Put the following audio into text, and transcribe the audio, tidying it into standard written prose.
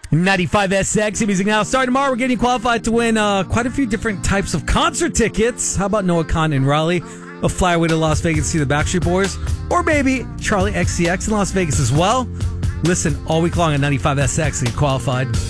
95SX Music Now. Starting tomorrow, we're getting qualified to win quite a few different types of concert tickets. How about Noah Kahan in Raleigh? A fly away to Las Vegas to see the Backstreet Boys? Or maybe Charlie XCX in Las Vegas as well? Listen all week long at 95SX and get qualified.